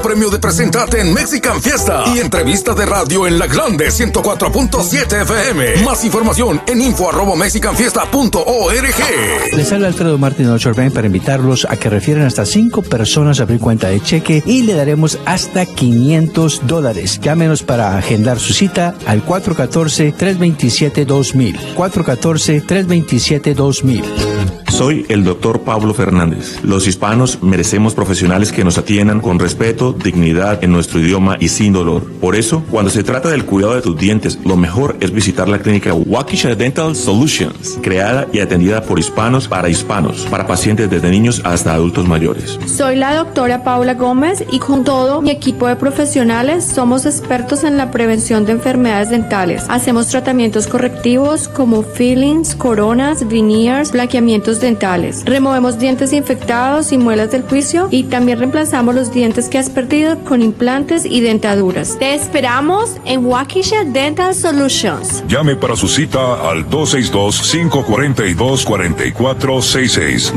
Premio de presentarte en Mexican Fiesta y entrevista de radio en La Grande 104.7 FM. Más información en info@mexicanfiesta.org. Les habla Alfredo Martín Ochorben para invitarlos a que refieran hasta 5 personas a abrir cuenta de cheque y le daremos hasta $500. Llámenos para agendar su cita al 414-327-2000. 414-327-2000. Soy el doctor Pablo Fernández. Los hispanos merecemos profesionales que nos atiendan con respeto, dignidad en nuestro idioma y sin dolor. Por eso, cuando se trata del cuidado de tus dientes, lo mejor es visitar la clínica Waukesha Dental Solutions, creada y atendida por hispanos, para pacientes desde niños hasta adultos mayores. Soy la doctora Paula Gómez y con todo mi equipo de profesionales somos expertos en la prevención de enfermedades dentales. Hacemos tratamientos correctivos como fillings, coronas, veneers, blanqueamientos dentales. Removemos dientes infectados y muelas del juicio y también reemplazamos los dientes que has perdido con implantes y dentaduras. Te esperamos en Waukesha Dental Solutions. Llame para su cita al 262-542-4466.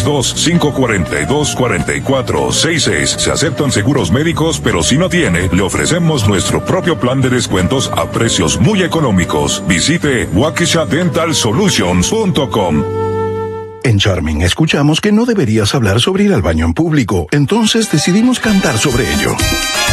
262-542-4466. Se aceptan seguros médicos, pero si no tiene, le ofrecemos nuestro propio plan de descuentos a precios muy económicos. Visite waukeshadentalsolutions.com. En Charming escuchamos que no deberías hablar sobre ir al baño en público, entonces decidimos cantar sobre ello.